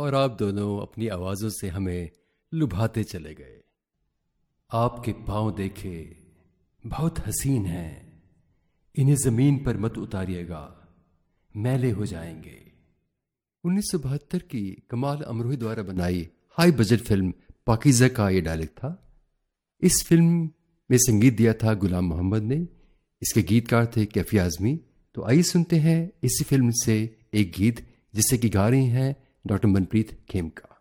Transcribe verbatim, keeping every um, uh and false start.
और आप दोनों अपनी आवाज़ों से हमें लुभाते चले गए। आपके पाँव देखे बहुत हसीन हैं, इन्हें ज़मीन पर मत उतारिएगा, मैले हो जाएंगे। उन्नीस सौ बहत्तर की कमाल अमरोही द्वारा बनाई हाई बजट फिल्म पाकीज़ा का ये डायलॉग था। इस फिल्म में संगीत दिया था गुलाम मोहम्मद ने, इसके गीतकार थे कैफी आज़मी। तो आइए सुनते हैं इसी फिल्म से एक गीत जिसे कि गा रही हैं डॉक्टर मनप्रीत खेमका।